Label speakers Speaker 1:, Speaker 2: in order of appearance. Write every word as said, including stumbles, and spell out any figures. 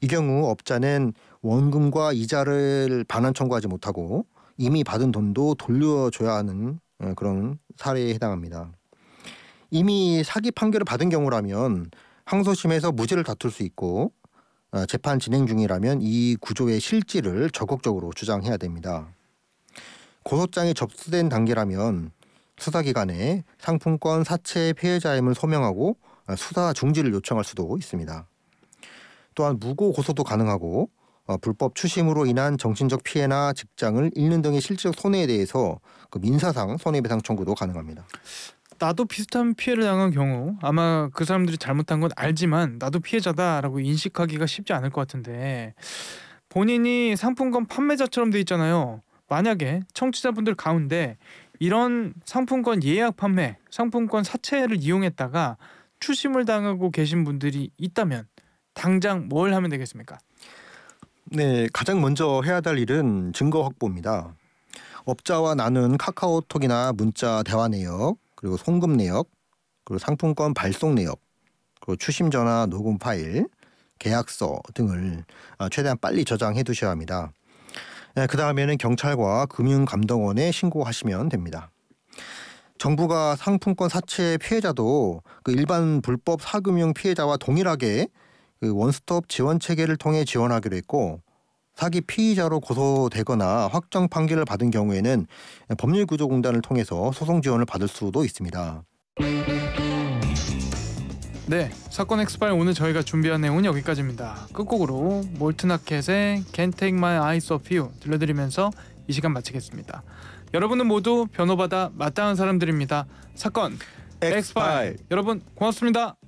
Speaker 1: 이 경우 업자는 원금과 이자를 반환 청구하지 못하고 이미 받은 돈도 돌려줘야 하는 그런 사례에 해당합니다. 이미 사기 판결을 받은 경우라면 항소심에서 무죄를 다툴 수 있고 재판 진행 중이라면 이 구조의 실질을 적극적으로 주장해야 됩니다. 고소장이 접수된 단계라면 수사기관에 상품권 사채 피해자임을 소명하고 수사 중지를 요청할 수도 있습니다. 또한 무고 고소도 가능하고 어, 불법 추심으로 인한 정신적 피해나 직장을 잃는 등의 실질적 손해에 대해서 그 민사상 손해배상 청구도 가능합니다.
Speaker 2: 나도 비슷한 피해를 당한 경우 아마 그 사람들이 잘못한 건 알지만 나도 피해자다라고 인식하기가 쉽지 않을 것 같은데, 본인이 상품권 판매자처럼 돼 있잖아요. 만약에 청취자분들 가운데 이런 상품권 예약 판매, 상품권 사채를 이용했다가 추심을 당하고 계신 분들이 있다면 당장 뭘 하면 되겠습니까?
Speaker 1: 네, 가장 먼저 해야 될 일은 증거 확보입니다. 업자와 나눈 카카오톡이나 문자 대화 내역, 그리고 송금 내역, 그리고 상품권 발송 내역, 그리고 추심 전화 녹음 파일, 계약서 등을 최대한 빨리 저장해 두셔야 합니다. 그 다음에는 경찰과 금융감독원에 신고하시면 됩니다. 정부가 상품권 사채 피해자도 그 일반 불법 사금융 피해자와 동일하게 그 원스톱 지원 체계를 통해 지원하기로 했고, 사기 피의자로 고소되거나 확정 판결을 받은 경우에는 법률구조공단을 통해서 소송 지원을 받을 수도 있습니다.
Speaker 2: 네, 사건 엑스파일 오늘 저희가 준비한 내용은 여기까지입니다. 끝곡으로 몰트나켓의 Can't Take My Eyes Off You 들려드리면서 이 시간 마치겠습니다. 여러분은 모두 변호받아 마땅한 사람들입니다. 사건 엑스파일, 여러분 고맙습니다.